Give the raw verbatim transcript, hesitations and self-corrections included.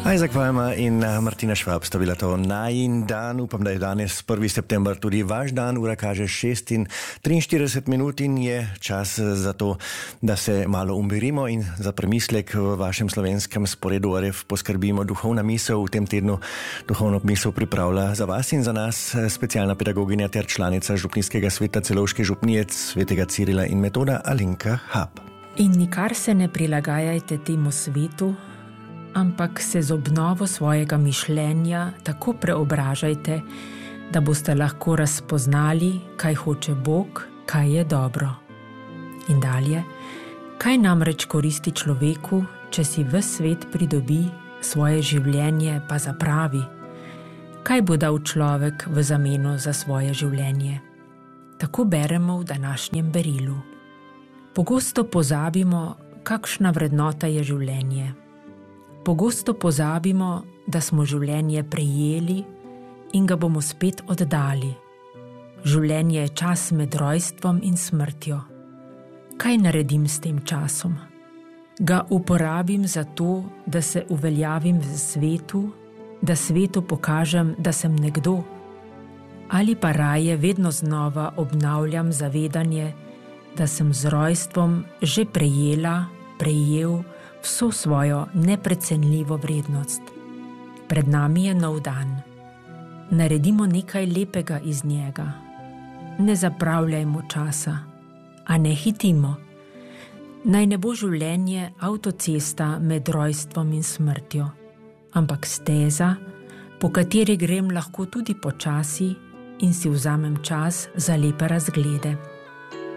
Isaac Valma in Martina Švab sta bila to najin dan. Upam, da je danes prvi september tudi vaš dan. Ura kaže šest in triinštirideset minut in je čas za to, da se malo umirimo in za premislek v vašem slovenskem sporedu R F poskrbimo. Duhovna misel v tem tednu duhovno misel pripravlja za vas in za nas specialna pedagoginja ter članica župnijskega sveta Celovške župnije svetega Cirila in Metoda Alenka Hab. In nikar se ne prilagajajte temu svetu, ampak se z obnovo svojega mišljenja tako preobražajte, da boste lahko razpoznali, kaj hoče Bog, kaj je dobro. In dalje, kaj namreč koristi človeku, če si ves svet pridobi, svoje življenje pa zapravi? Kaj bo dal človek v zameno za svoje življenje? Tako beremo v današnjem berilu. Pogosto pozabimo, kakšna vrednota je življenje. Pogosto pozabimo, da smo življenje prejeli in ga bomo spet oddali. Življenje je čas med rojstvom in smrtjo. Kaj naredim s tem časom? Ga uporabim za to, da se uveljavim v svetu, da svetu pokažem, da sem nekdo? Ali pa raje vedno znova obnavljam zavedanje, da sem z rojstvom že prejela, prejel vso svojo neprecenljivo vrednost. Pred nami je nov dan. Naredimo nekaj lepega iz njega. Ne zapravljajmo časa, a ne hitimo. Naj ne bo življenje avtocesta med rojstvom in smrtjo, ampak steza, po kateri grem lahko tudi počasi in si vzamem čas za lepe razglede.